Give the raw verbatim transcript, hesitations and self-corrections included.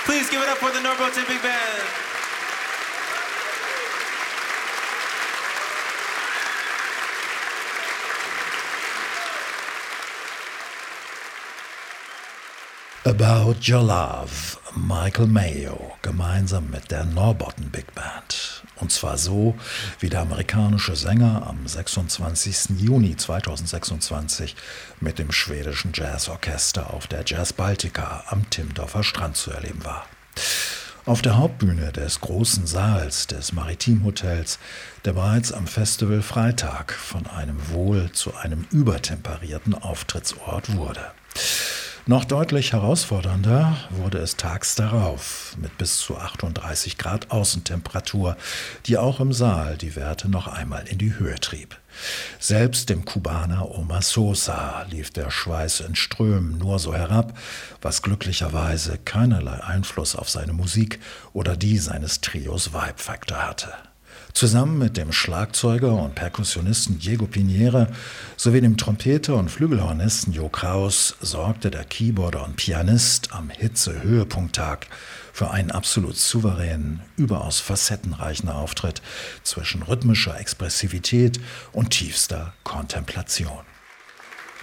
Please give it up for the Norrbotten Big Band. About Your Love, Michael Mayo, gemeinsam mit der Norrbotten Big Band. Und zwar so, wie der amerikanische Sänger am sechsundzwanzigsten Juni zweitausendsechsundzwanzig mit dem schwedischen Jazzorchester auf der Jazz Baltica am Timmendorfer Strand zu erleben war. Auf der Hauptbühne des großen Saals des Maritim Hotels, der bereits am Festival Freitag von einem wohl zu einem übertemperierten Auftrittsort wurde. Noch deutlich herausfordernder wurde es tags darauf mit bis zu achtunddreißig Grad Außentemperatur, die auch im Saal die Werte noch einmal in die Höhe trieb. Selbst dem Kubaner Omar Sosa lief der Schweiß in Strömen nur so herab, was glücklicherweise keinerlei Einfluss auf seine Musik oder die seines Trios Vibe Factor hatte. Zusammen mit dem Schlagzeuger und Perkussionisten Diego Piñera sowie dem Trompeter und Flügelhornisten Jo Kraus sorgte der Keyboarder und Pianist am Hitze-Höhepunkttag für einen absolut souveränen, überaus facettenreichen Auftritt zwischen rhythmischer Expressivität und tiefster Kontemplation.